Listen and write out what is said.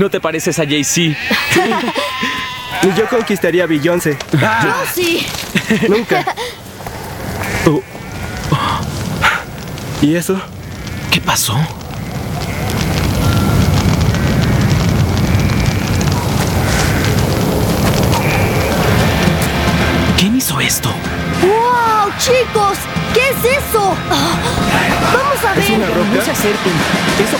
¿No te pareces a Jay-Z? Yo conquistaría a Beyoncé. Yo sí. Nunca. ¿Y eso? ¿Qué pasó? ¿Quién hizo esto? ¡Wow, chicos! ¿Qué es eso? Vamos a ver. ¿Es una roca? No se acerquen. Eso